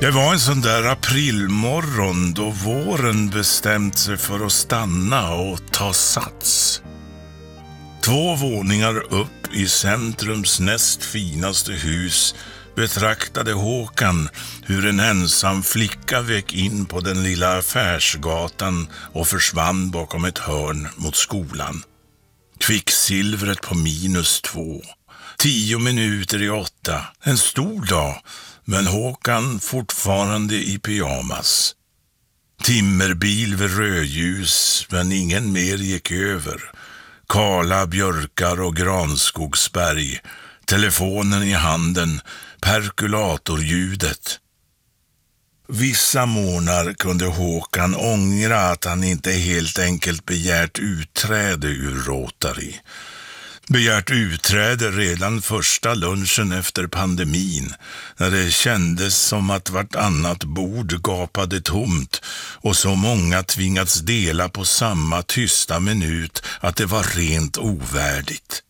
Det var en sån där aprilmorgon då våren bestämt sig för att stanna och ta sats. 2 våningar upp i centrums näst finaste hus betraktade Håkan hur en ensam flicka vek in på den lilla affärsgatan och försvann bakom ett hörn mot skolan. Kvicksilvret på -2. 10 minuter i 8. En stor dag, men Håkan fortfarande i pyjamas. Timmerbil vid rödljus, men ingen mer gick över. Kala björkar och granskogsberg. Telefonen i handen, perkulatorljudet. Vissa morgnar kunde Håkan ångra att han inte helt enkelt begärt utträde ur Rotary. Begärt utträde redan första lunchen efter pandemin, när det kändes som att vartannat bord gapade tomt och så många tvingats dela på samma tysta minut att det var rent ovärdigt.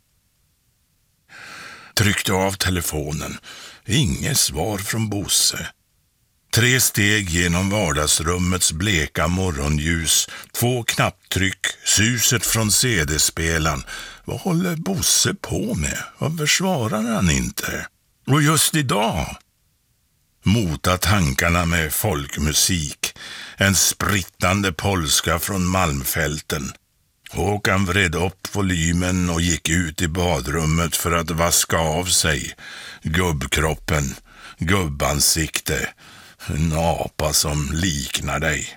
Tryckte av telefonen. Inget svar från Bosse. 3 steg genom vardagsrummets bleka morgonljus, 2 knapptryck, suset från CD-spelaren. Vad håller Bosse på med? Varför svarar han inte? Och just idag? Mota tankarna med folkmusik, en sprittande polska från Malmfälten. Håkan vred upp volymen och gick ut i badrummet för att vaska av sig. Gubbkroppen, gubbansikte, en apa som liknar dig.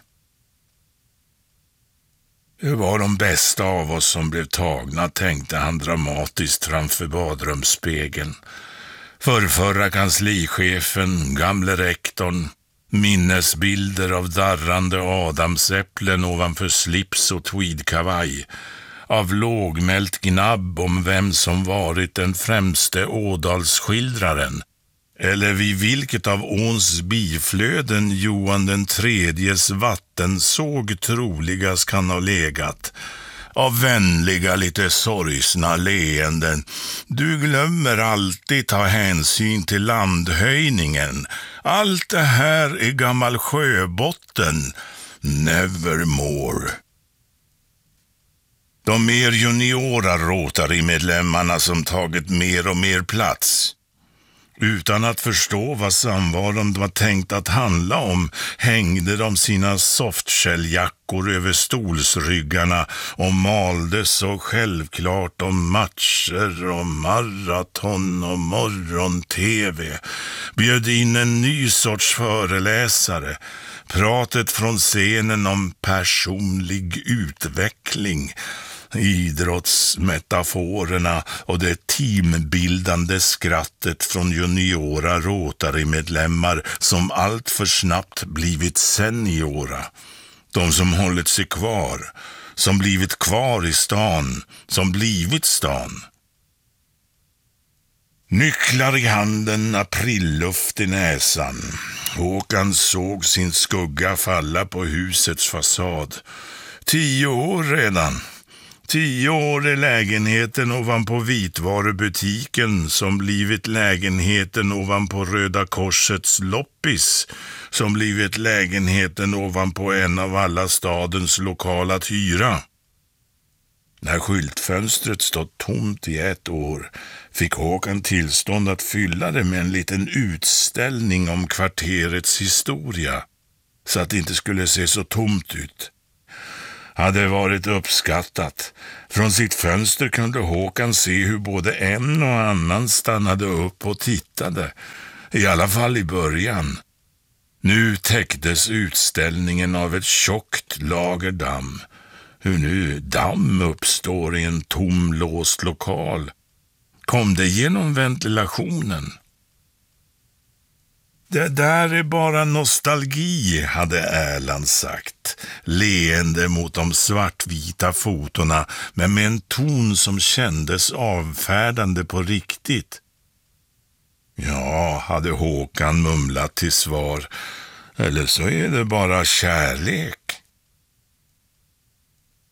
Det var de bästa av oss som blev tagna, tänkte han dramatiskt framför badrumsspegeln. Förrförra kanslichefen, gamle rektorn, minnesbilder av darrande adamsäpplen ovanför slips och tweedkavaj, av lågmält gnabb om vem som varit den främste ådalsskildraren, eller vid vilket av åns biflöden Johan den tredjes vattensåg troligast kan ha legat. Av vänliga, lite sorgsna leenden. Du glömmer alltid ta hänsyn till landhöjningen. Allt det här är gammal sjöbotten. Nevermore. De mer juniora Rotary-medlemmarna som tagit mer och mer plats. Utan att förstå vad samvaron var tänkt att handla om hängde de sina softshelljackor över stolsryggarna och malde så självklart om matcher och maraton och morgon-tv. Bjöd in en ny sorts föreläsare. Pratet från scenen om personlig utveckling, idrottsmetaforerna och det teambildande skrattet från juniora Rotary-medlemmar som allt för snabbt blivit seniora. De som hållit sig kvar, som blivit kvar i stan, som blivit stan. Nycklar i handen, aprilluft i näsan. Håkan såg sin skugga falla på husets fasad. 10 år redan. 10 år i lägenheten ovanpå vitvarubutiken som blivit lägenheten ovanpå Röda Korsets loppis, som blivit lägenheten ovanpå en av alla stadens lokala hyra. När skyltfönstret stått tomt i 1 år fick Håkan tillstånd att fylla det med en liten utställning om kvarterets historia, så att det inte skulle se så tomt ut. Hade varit uppskattat. Från sitt fönster kunde Håkan se hur både en och annan stannade upp och tittade. I alla fall i början. Nu täcktes utställningen av ett tjockt lager damm. Hur nu damm uppstår i en tom låst lokal. Kom det genom ventilationen? Det där är bara nostalgi, hade Erland sagt, leende mot de svartvita fotona, men med en ton som kändes avfärdande på riktigt. Ja, hade Håkan mumlat till svar, eller så är det bara kärlek.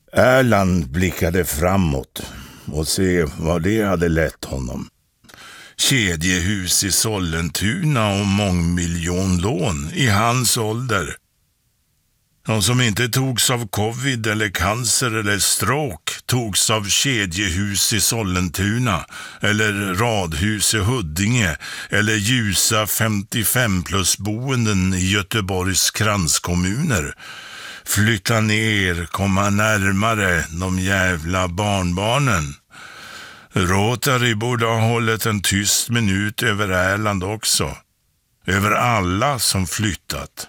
Erland blickade framåt och se vad det hade lett honom. kedjehus i Sollentuna och mångmiljonlån i hans ålder. De som inte togs av covid eller cancer eller stroke togs av kedjehus i Sollentuna eller radhus i Huddinge eller ljusa 55-plus-boenden i Göteborgs kranskommuner. Flytta ner, komma närmare de jävla barnbarnen. Rotary borde ha hållit en tyst minut över Erland också. Över alla som flyttat.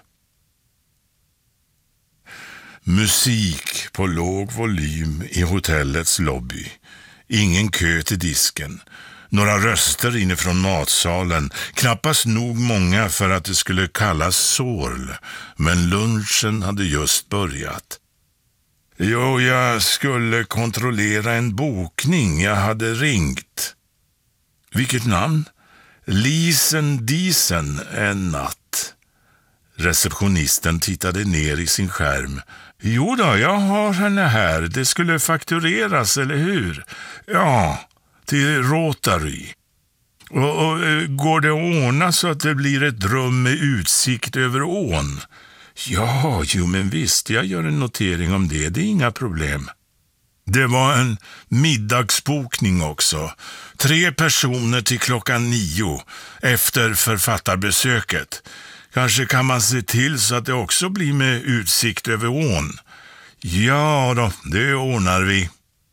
Musik på låg volym i hotellets lobby. Ingen kö till disken. Några röster inifrån matsalen. Knappast nog många för att det skulle kallas sorl. Men lunchen hade just börjat. Jo, jag skulle kontrollera en bokning. Jag hade ringt. Vilket namn? Lisen Diesen en natt. Receptionisten tittade ner i sin skärm. Jo då, jag har henne här. Det skulle faktureras, eller hur? Ja, till Rotary. Och går det att ordna så att det blir ett rum med utsikt över ån? Ja, jo men visst, jag gör en notering om det. Det är inga problem. Det var en middagsbokning också. 3 personer till 9:00 efter författarbesöket. Kanske kan man se till så att det också blir med utsikt över ån. Ja då, det ordnar vi.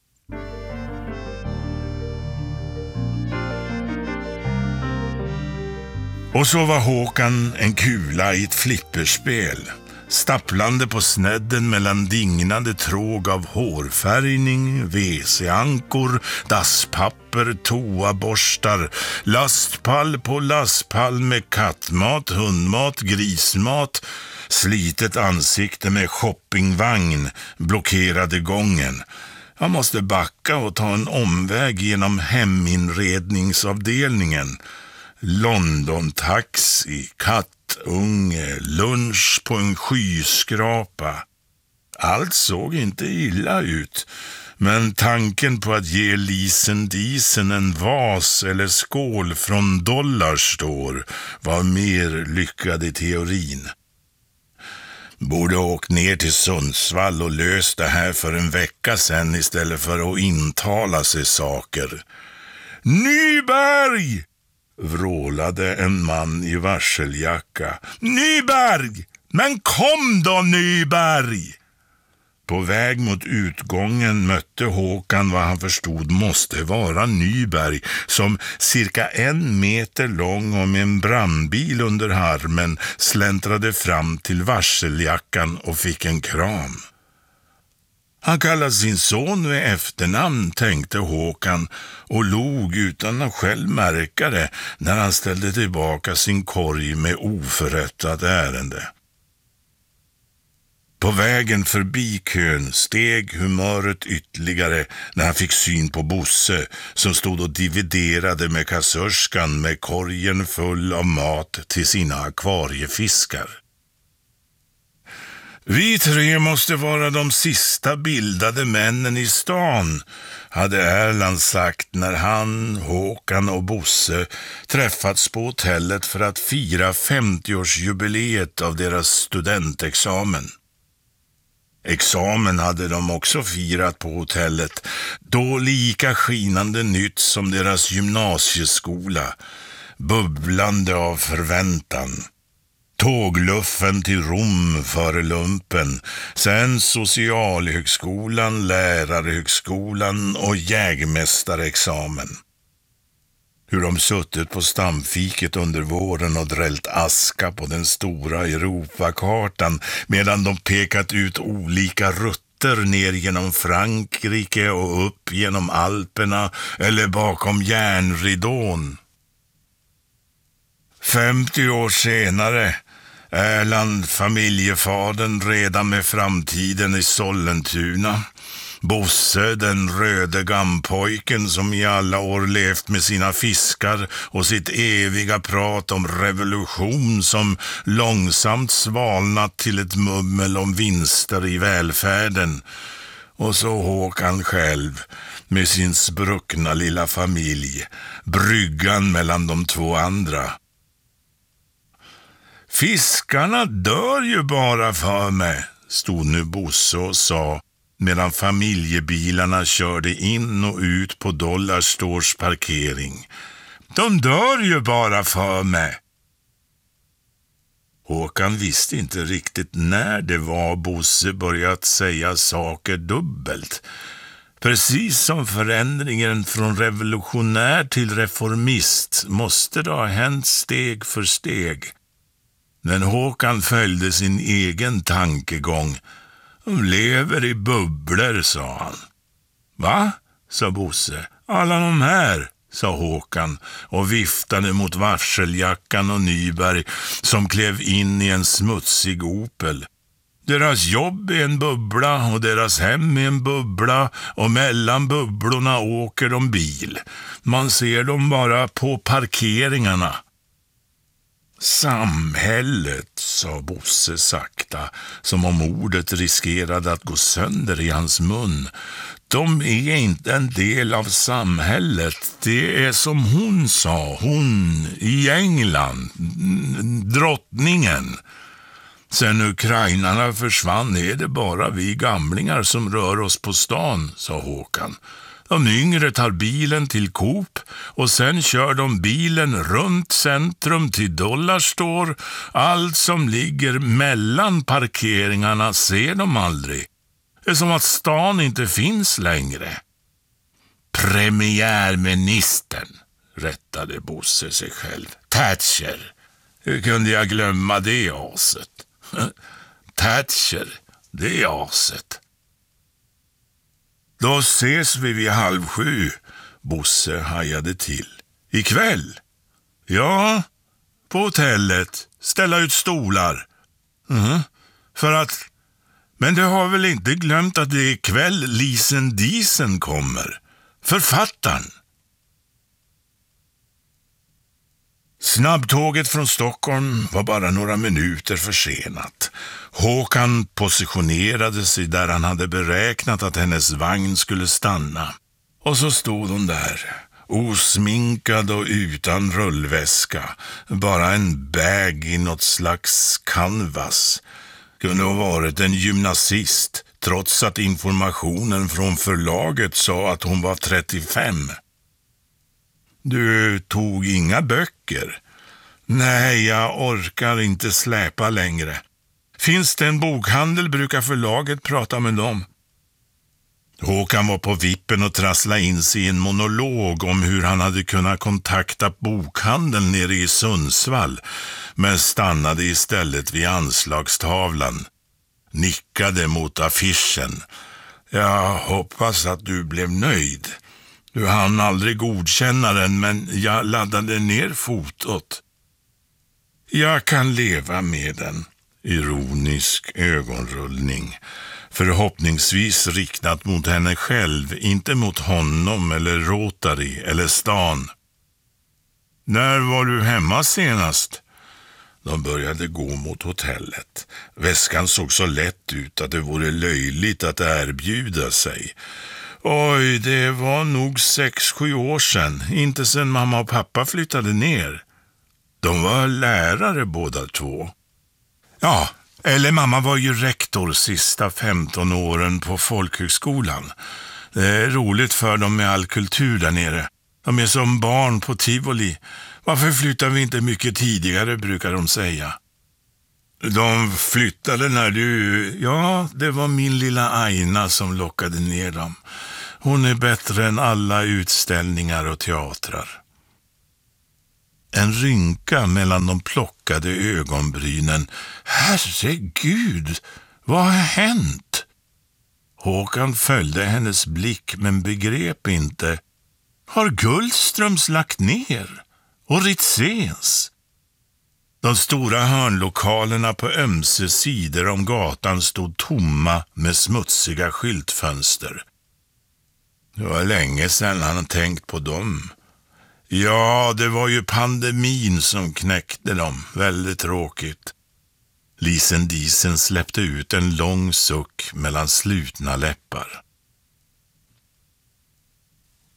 Och så var Håkan en kula i ett flipperspel. Stapplande på snedden mellan dignande tråg av hårfärgning, WC-ankor, dasspapper, toaborstar, lastpall på lastpall med kattmat, hundmat, grismat, slitet ansikte med shoppingvagn blockerade gången. Jag måste backa och ta en omväg genom heminredningsavdelningen. London-taxi, kattunge, lunch på en skyskrapa. Allt såg inte illa ut, men tanken på att ge Lisen Diesen en vas eller skål från Dollarstore var mer lyckad i teorin. Borde åkt ner till Sundsvall och löst det här för en vecka sedan istället för att intala sig saker. Nyberg! Vrålade en man i varseljacka. Nyberg! Men kom då, Nyberg! På väg mot utgången mötte Håkan vad han förstod måste vara Nyberg, som cirka 1 meter lång och med en brandbil under armen släntrade fram till varseljackan och fick en kram. Han kallade sin son med efternamn, tänkte Håkan, och log utan att själv märka det när han ställde tillbaka sin korg med oförrättat ärende. På vägen förbi kön steg humöret ytterligare när han fick syn på Bosse som stod och dividerade med kassörskan med korgen full av mat till sina akvariefiskar. Vi 3 måste vara de sista bildade männen i stan, hade Erland sagt när han, Håkan och Bosse träffats på hotellet för att fira 50-årsjubileet av deras studentexamen. Examen hade de också firat på hotellet, då lika skinande nytt som deras gymnasieskola, bubblande av förväntan. Tågluffen till Rom före lumpen, sen socialhögskolan, lärarhögskolan och jägmästarexamen. Hur de suttit på stamfiket under våren och drällt aska på den stora Europakartan medan de pekat ut olika rutter ner genom Frankrike och upp genom Alperna eller bakom järnridån. 50 år senare, Erland, familjefadern, redan med framtiden i Sollentuna. Bosse, den röde gampojken som i alla år levt med sina fiskar och sitt eviga prat om revolution som långsamt svalnat till ett mummel om vinster i välfärden. Och så Håkan själv med sin spruckna lilla familj, bryggan mellan de två andra. Fiskarna dör ju bara för mig, stod nu Bosse och sa, medan familjebilarna körde in och ut på Dollarstores parkering. De dör ju bara för mig. Håkan visste inte riktigt när det var Bosse börjat säga saker dubbelt. Precis som förändringen från revolutionär till reformist måste det ha hänt steg för steg. Men Håkan följde sin egen tankegång. De lever i bubblor, sa han. Va? Sa Bosse. Alla de här, sa Håkan och viftade mot varseljackan och Nyberg som klev in i en smutsig Opel. Deras jobb är en bubbla och deras hem är en bubbla och mellan bubblorna åker de bil. Man ser dem bara på parkeringarna. Samhället, sa Bosse sakta, som om ordet riskerade att gå sönder i hans mun. De är inte en del av samhället. Det är som hon sa, hon i England, drottningen. Sen ukrainarna försvann är det bara vi gamlingar som rör oss på stan, sa Håkan. De yngre tar bilen till Coop och sen kör de bilen runt centrum till Dollarstore. Allt som ligger mellan parkeringarna ser de aldrig. Det är som att stan inte finns längre. Premiärministern, rättade Bosse sig själv. Thatcher. Hur kunde jag glömma det aset? Thatcher, det är aset. Då ses vi vid 6:30, Bosse hajade till. Ikväll? Ja, på hotellet. Ställa ut stolar. För att... Men du har väl inte glömt att det är ikväll Lisen Diesen kommer? Författaren. Snabbtåget från Stockholm var bara några minuter försenat. Håkan positionerade sig där han hade beräknat att hennes vagn skulle stanna. Och så stod hon där, osminkad och utan rullväska. Bara en bag i något slags canvas. Kunde ha varit en gymnasist, trots att informationen från förlaget sa att hon var 35. Du tog inga böcker? Nej, jag orkar inte släpa längre. Finns det en bokhandel brukar förlaget prata med dem. Håkan var på vippen och trassla in sig i en monolog om hur han hade kunnat kontakta bokhandeln nere i Sundsvall, men stannade istället vid anslagstavlan. Nickade mot affischen. Jag hoppas att du blev nöjd. Du hann aldrig godkänna den, men jag laddade ner fotot. Jag kan leva med den. Ironisk ögonrullning. Förhoppningsvis riktat mot henne själv, inte mot honom eller Rotary eller stan. När var du hemma senast? De började gå mot hotellet. Väskan såg så lätt ut att det vore löjligt att erbjuda sig. Oj, det var nog 6-7 år sedan. Inte sedan mamma och pappa flyttade ner. De var lärare båda två. Ja, eller mamma var ju rektor sista 15 åren på folkhögskolan. Det är roligt för dem med all kultur där nere. De är som barn på tivoli. Varför flyttar vi inte mycket tidigare, brukar de säga. De flyttade när du... Ja, det var min lilla Aina som lockade ner dem. Hon är bättre än alla utställningar och teatrar. En rynka mellan de plockade ögonbrynen. Herregud, vad har hänt? Håkan följde hennes blick men begrep inte. Har Gullströms lagt ner? Och Ritzéns? De stora hörnlokalerna på ömse sidor om gatan stod tomma med smutsiga skyltfönster. Det var länge sedan han tänkt på dem. Ja, det var ju pandemin som knäckte dem. Väldigt tråkigt. Lisen Diesen släppte ut en lång suck mellan slutna läppar.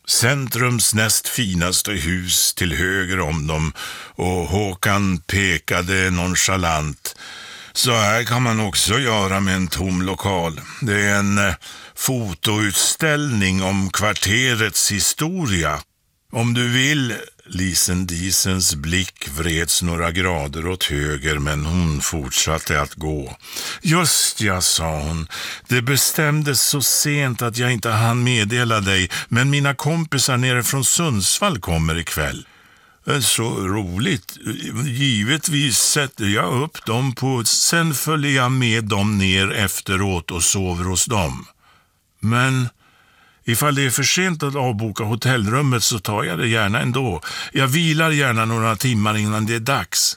Centrums näst finaste hus till höger om dem, och Håkan pekade nonchalant. Så här kan man också göra med en tom lokal. Det är en fotoutställning om kvarterets historia. Om du vill. Lisen Diesens blick vreds några grader åt höger, men hon fortsatte att gå. Just ja, sa hon. Det bestämdes så sent att jag inte hann meddela dig, men mina kompisar nere från Sundsvall kommer ikväll. Så roligt. Givetvis sätter jag upp dem sen följer jag med dem ner efteråt och sover hos dem. Men ifall det är för sent att avboka hotellrummet så tar jag det gärna ändå. Jag vilar gärna några timmar innan det är dags.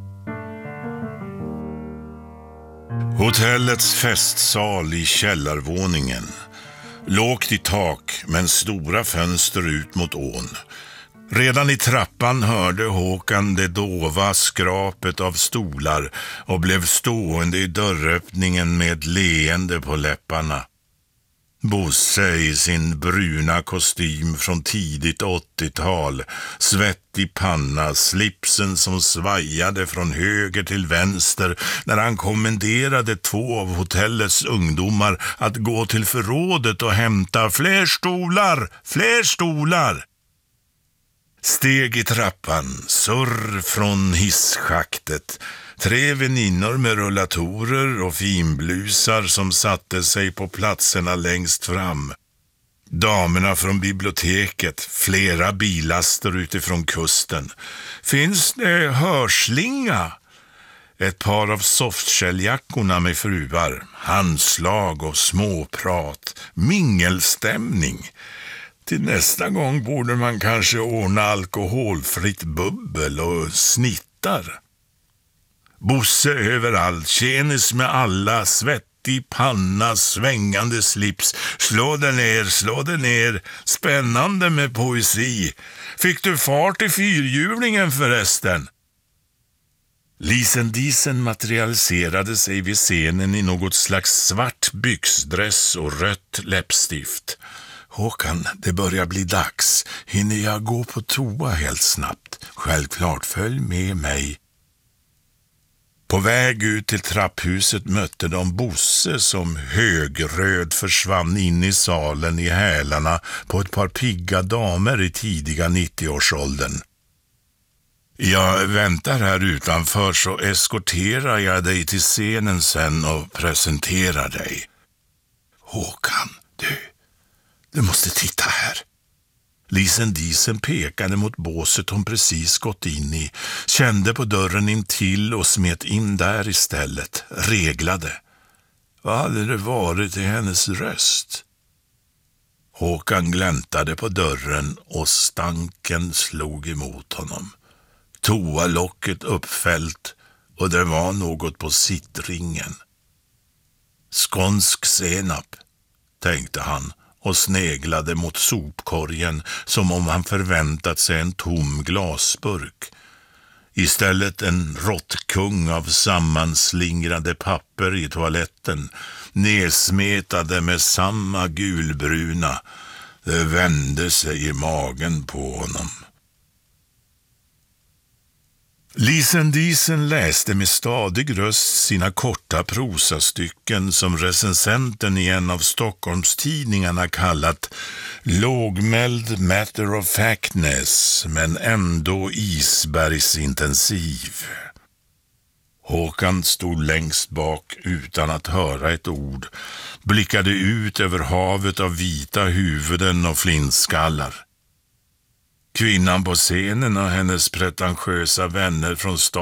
Hotellets festsal i källarvåningen. Lågt i tak men stora fönster ut mot ån. Redan i trappan hörde Håkan det dova skrapet av stolar och blev stående i dörröppningen med leende på läpparna. Bosse i sin bruna kostym från tidigt 80-tal, svettig panna, slipsen som svajade från höger till vänster när han kommenderade 2 av hotellets ungdomar att gå till förrådet och hämta fler stolar. Steg i trappan, surr från hisschaktet. 3 väninnor med rullatorer och finblusar som satte sig på platserna längst fram. Damerna från biblioteket, flera bilaster utifrån kusten. Finns det hörslinga? Ett par av softshellljackorna med fruar, handslag och småprat, mingelstämning. Till nästa gång borde man kanske ordna alkoholfritt bubbel och snittar. Bosse överallt, tjenis med alla, svettig panna, svängande slips. Slå den ner, spännande med poesi. Fick du fart i fyrhjulingen förresten? Lisen Diesen materialiserade sig vid scenen i något slags svart byxdress och rött läppstift. Håkan, det börjar bli dags. Hinner jag gå på toa helt snabbt? Självklart, följ med mig. På väg ut till trapphuset mötte de Bosse som högröd försvann in i salen i hälarna på ett par pigga damer i tidiga 90-årsåldern. Jag väntar här utanför så eskorterar jag dig till scenen sen och presenterar dig. Håkan, du måste titta här. Lisen Diesen pekade mot båset hon precis gått in i, kände på dörren intill och smet in där istället, reglade. Vad hade det varit i hennes röst? Håkan gläntade på dörren och stanken slog emot honom. Toalocket uppfällt och det var något på sittringen. Skånsk senap, tänkte han och sneglade mot sopkorgen som om han förväntat sig en tom glasburk. Istället en råttkung av sammanslingrade papper i toaletten, nedsmetade med samma gulbruna. Det vände sig i magen på honom. Lisen Diesen läste med stadig röst sina korta prosastycken som recensenten i en av Stockholmstidningarna kallat lågmäld matter of factness men ändå isbergsintensiv. Håkan stod längst bak utan att höra ett ord, blickade ut över havet av vita huvuden och flintskallar. Kvinnan på scenen och hennes pretentiösa vänner från stan